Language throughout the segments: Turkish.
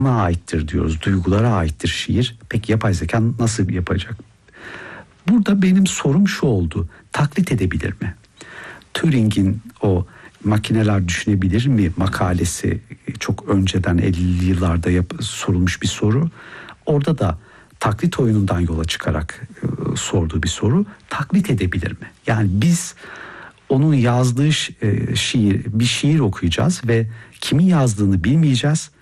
aittir diyoruz. Duygulara aittir şiir. Peki yapay zeka nasıl yapacak? Burada benim sorum şu oldu. Taklit edebilir mi? Turing'in o makineler düşünebilir mi makalesi çok önceden 50'li yıllarda sorulmuş bir soru. Orada da taklit oyunundan yola çıkarak sorduğu bir soru. Taklit edebilir mi? Yani biz onun yazdığı bir şiir okuyacağız ve kimin yazdığını bilmeyeceğiz.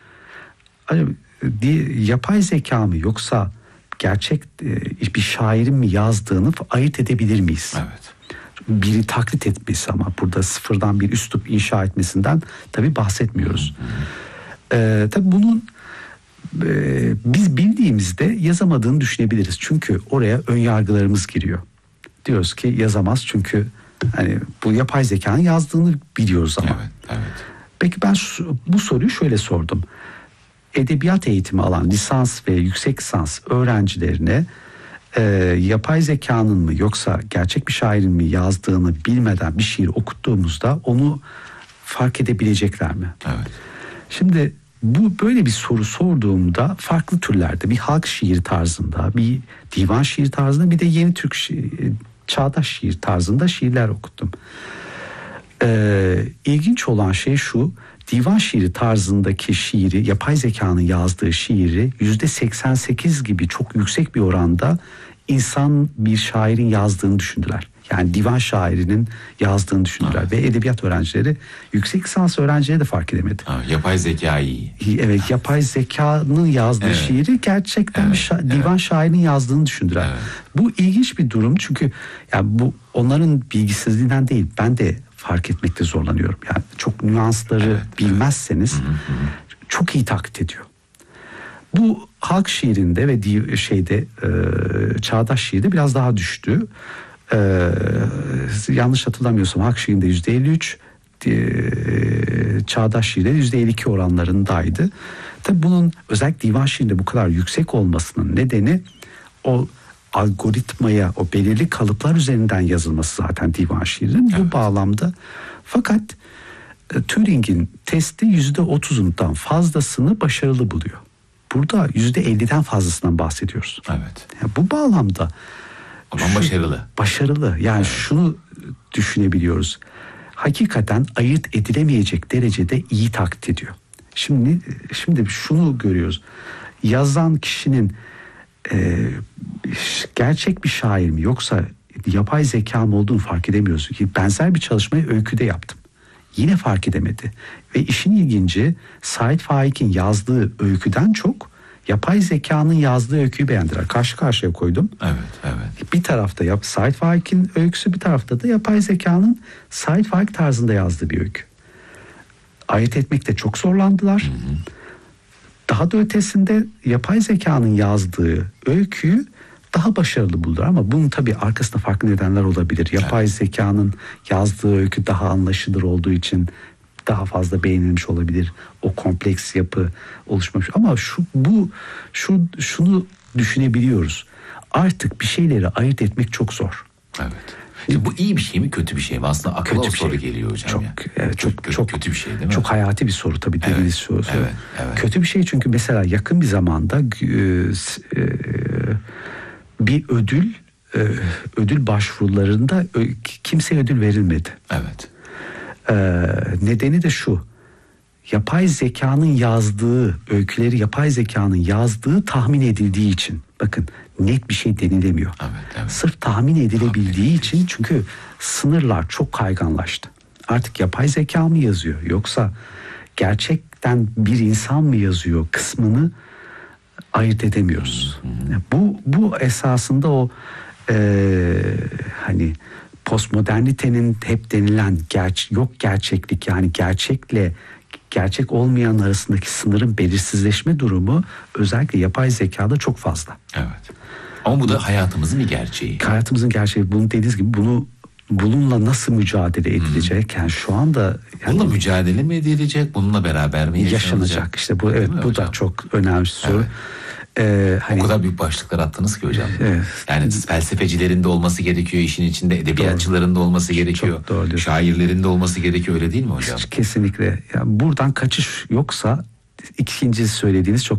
Yapay zeka mı yoksa gerçek bir şairin mi yazdığını ayırt edebilir miyiz? Evet. Biri taklit etmesi ama burada sıfırdan bir üslup inşa etmesinden tabii bahsetmiyoruz. Tabii bunun biz bildiğimizde yazamadığını düşünebiliriz. Çünkü oraya ön yargılarımız giriyor. Diyoruz ki yazamaz çünkü hani bu yapay zekanın yazdığını biliyoruz ama. Evet. Peki ben bu soruyu şöyle sordum. Edebiyat eğitimi alan lisans ve yüksek lisans öğrencilerine yapay zekanın mı yoksa gerçek bir şairin mi yazdığını bilmeden bir şiir okuttuğumuzda onu fark edebilecekler mi? Evet. Şimdi bu böyle bir soru sorduğumda farklı türlerde bir halk şiiri tarzında, bir divan şiiri tarzında, bir de yeni Türk çağdaş şiir tarzında şiirler okuttum. İlginç olan şey şu: divan şiiri tarzındaki şiiri, yapay zekanın yazdığı şiiri %88 gibi çok yüksek bir oranda insan bir şairin yazdığını düşündüler. Yani divan şairinin yazdığını düşündüler ve edebiyat öğrencileri, yüksek lisans öğrencileri de fark edemedi. Yapay zekayı. Evet, yapay zekanın yazdığı şiiri gerçekten divan şairinin yazdığını düşündüler. Evet. Bu ilginç bir durum çünkü yani bu onların bilgisizliğinden değil, ben de fark etmekte zorlanıyorum. Yani çok nüansları bilmezseniz çok iyi taklit ediyor. Bu halk şiirinde ve çağdaş şiirde biraz daha düştü. Yanlış hatırlamıyorsam halk şiirinde %53, çağdaş şiirde %52 oranlarındaydı. Tabii bunun özellikle divan şiirinde bu kadar yüksek olmasının nedeni o algoritmaya, o belirli kalıplar üzerinden yazılması zaten divan şiirinin bu bağlamda. Fakat Turing'in testi %30'undan fazlasını başarılı buluyor. Burada %50'den fazlasından bahsediyoruz. Evet. Yani bu bağlamda başarılı. Yani şunu düşünebiliyoruz. Hakikaten ayırt edilemeyecek derecede iyi taklit ediyor. Şimdi şunu görüyoruz. Yazan kişinin gerçek bir şair mi yoksa yapay zeka mı olduğunu fark edemiyoruz. Benzer bir çalışmayı öyküde yaptım. Yine fark edemedi. Ve işin ilginci, Sait Faik'in yazdığı öyküden çok yapay zekanın yazdığı öyküyü beğendiler. Karşı karşıya koydum. Evet. Bir tarafta Sait Faik'in öyküsü, bir tarafta da yapay zekanın Sait Faik tarzında yazdığı bir öykü. Ayırt etmekte çok zorlandılar. Daha da ötesinde yapay zekanın yazdığı öyküyü daha başarılı buldular ama bunun tabii arkasında farklı nedenler olabilir. Yapay zekanın yazdığı öykü daha anlaşılır olduğu için daha fazla beğenilmiş olabilir. O kompleks yapı oluşmamış. Ama şunu düşünebiliyoruz. Artık bir şeyleri ayırt etmek çok zor. Evet. Şimdi bu iyi bir şey mi, kötü bir şey mi? Aslında aklıma o soru geliyor hocam. Çok kötü bir şey değil mi? Çok hayati bir soru tabii dediğiniz soru. Evet. Kötü bir şey çünkü mesela yakın bir zamanda bir ödül başvurularında kimseye ödül verilmedi. Evet. Nedeni de şu: yapay zekanın yazdığı öyküleri yapay zekanın yazdığı tahmin edildiği için. Bakın, net bir şey denilemiyor. Evet. Sırf tahmin edilebildiği için, çünkü sınırlar çok kayganlaştı. Artık yapay zeka mı yazıyor yoksa gerçekten bir insan mı yazıyor kısmını ayırt edemiyoruz. Bu esasında o hani postmodernitenin hep denilen gerçeklik, yani gerçekle gerçek olmayan arasındaki sınırın belirsizleşme durumu özellikle yapay zekada çok fazla. Evet. Ama bu da hayatımızın bir gerçeği. Hayatımızın gerçeği. Bunu dediğiniz gibi bununla nasıl mücadele edilecek? Yani şu anda bununla mücadele mi edilecek? Bununla beraber mi yaşanacak? İşte bu bu da çok önemli bir soru. Evet. O kadar büyük başlıklar attınız ki hocam. Evet. Yani felsefecilerin de olması gerekiyor işin içinde, edebiyatçıların da olması gerekiyor. Şairlerin de olması gerekiyor, öyle değil mi hocam? Kesinlikle. Yani buradan kaçış yoksa ikinci söylediğiniz çok